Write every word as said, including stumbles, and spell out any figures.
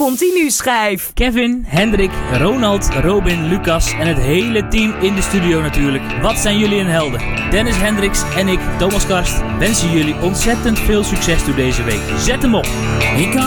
continu schijf. Kevin, Hendrik, Ronald, Robin, Lucas en het hele team in de studio natuurlijk. Wat zijn jullie een helden? Dennis Hendricks en ik, Thomas Karst, wensen jullie ontzettend veel succes door deze week. Zet hem op! Ik